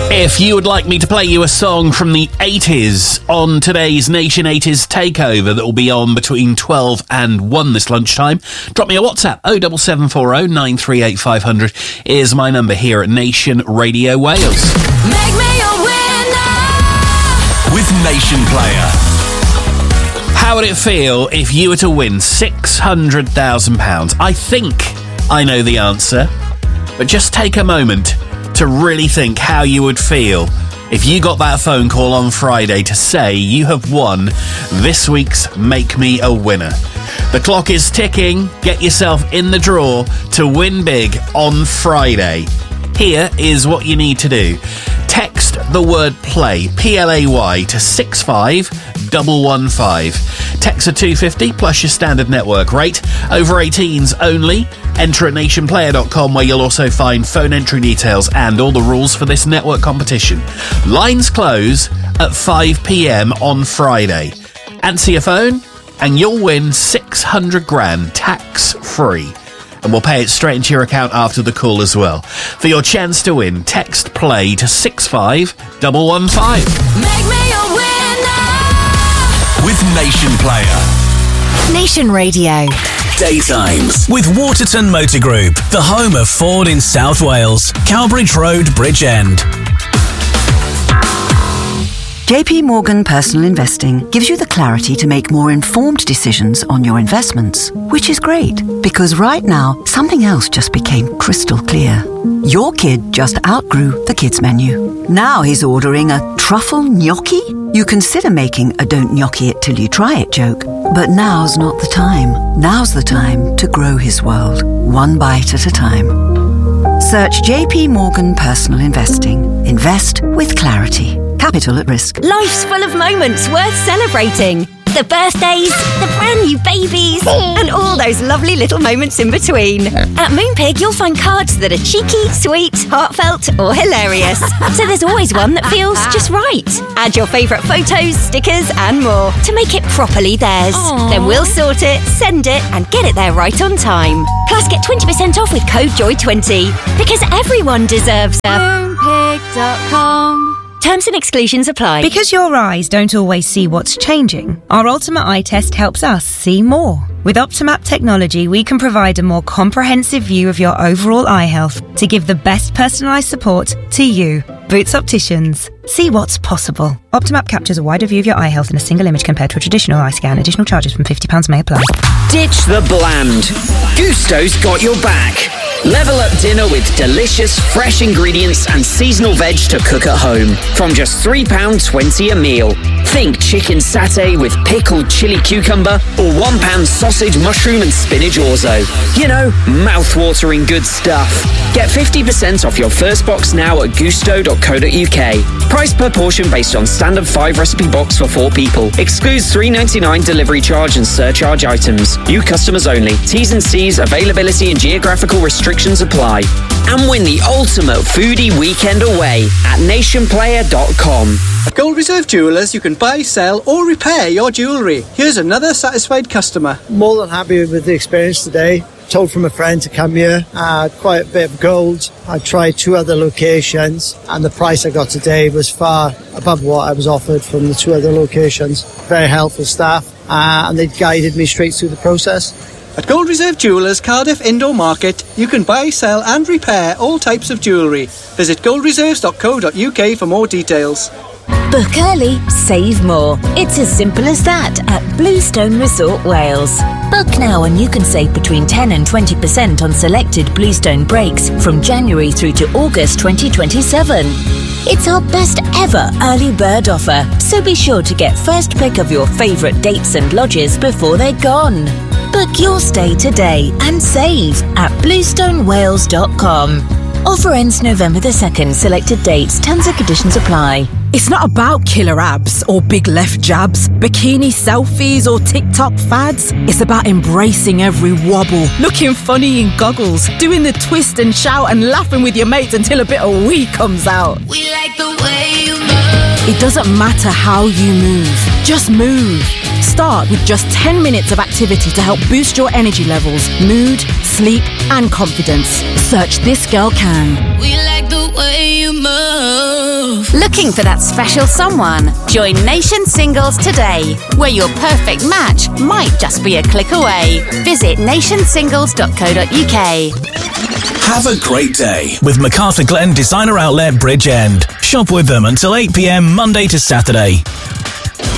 If you would like me to play you a song from the 80s on today's Nation 80s Takeover that will be on between 12 and 1 this lunchtime, drop me a WhatsApp. 07740 938 500 is my number here at Nation Radio Wales. Make me a winner with Nation Player. How would it feel if you were to win £600,000? I think I know the answer, but just take a moment to really think how you would feel if you got that phone call on Friday to say you have won this week's Make Me a Winner. The clock is ticking. Get yourself in the draw to win big on Friday. Here is what you need to do. Text the word play, PLAY, to 65115. Text a £2.50 plus your standard network rate. Over 18s only. Enter at nationplayer.com, where you'll also find phone entry details and all the rules for this network competition. Lines close at 5 p.m. on Friday. Answer your phone and you'll win 600 grand tax free. And we'll pay it straight into your account after the call as well. For your chance to win, text play to 65115. Make me a winner with Nation Player. Nation Radio. Daytimes with Waterton Motor Group, the home of Ford in South Wales, Cowbridge Road, Bridgend. JP Morgan Personal Investing gives you the clarity to make more informed decisions on your investments, which is great because right now something else just became crystal clear. Your kid just outgrew the kids menu. Now he's ordering a truffle gnocchi? You consider making a don't gnocchi it till you try it joke, but now's not the time. Now's the time to grow his world, one bite at a time. Search JP Morgan Personal Investing. Invest with clarity. Capital at risk. Life's full of moments worth celebrating. The birthdays, the brand new babies, and all those lovely little moments in between. At Moonpig, you'll find cards that are cheeky, sweet, heartfelt, or hilarious. So there's always one that feels just right. Add your favourite photos, stickers, and more to make it properly theirs. Aww. Then we'll sort it, send it, and get it there right on time. Plus, get 20% off with code JOY20 because everyone deserves a Moonpig.com. Terms and exclusions apply. Because your eyes don't always see what's changing, our Ultimate Eye Test helps us see more. With Optimap technology, we can provide a more comprehensive view of your overall eye health to give the best personalised support to you. Boots Opticians. See what's possible. Optimap captures a wider view of your eye health in a single image compared to a traditional eye scan. Additional charges from £50 may apply. Ditch the bland. Gusto's got your back. Level up dinner with delicious, fresh ingredients and seasonal veg to cook at home. From just £3.20 a meal. Think chicken satay with pickled chili cucumber or £1 sausage, mushroom and spinach orzo. You know, mouth-watering good stuff. Get 50% off your first box now at gusto.co.uk. Price per portion based on standard 5 recipe box for 4 people. Excludes $3.99 delivery charge and surcharge items. New customers only. T's and C's, availability and geographical restrictions apply. And win the ultimate foodie weekend away at nationplayer.com. At Gold Reserve Jewellers, you can buy, sell or repair your jewellery. Here's another satisfied customer. More than happy with the experience today. Told from a friend to come here. Quite a bit of gold. I tried 2 other locations and the price I got today was far above what I was offered from the 2 other locations. Very helpful staff and they guided me straight through the process. At Gold Reserve Jewellers Cardiff Indoor Market, you can buy, sell and repair all types of jewellery. Visit goldreserves.co.uk for more details. Book early, save more. It's as simple as that at Bluestone Resort Wales. Book now and you can save between 10 and 20% on selected Bluestone breaks from January through to August 2027. It's our best ever early bird offer, so be sure to get first pick of your favourite dates and lodges before they're gone. Book your stay today and save at bluestonewales.com. Offer ends November the 2nd. Selected dates. Terms and conditions apply. It's not about killer abs or big left jabs, bikini selfies or TikTok fads. It's about embracing every wobble, looking funny in goggles, doing the twist and shout and laughing with your mates until a bit of wee comes out. We like the way you move. It doesn't matter how you move, just move. Start with just 10 minutes of activity to help boost your energy levels, mood, sleep and confidence. Search This Girl Can. We like the way you move. Looking for that special someone? Join Nation Singles today, where your perfect match might just be a click away. Visit nationsingles.co.uk. Have a great day with MacArthur Glen Designer Outlet Bridge End. Shop with them until 8 p.m. Monday to Saturday.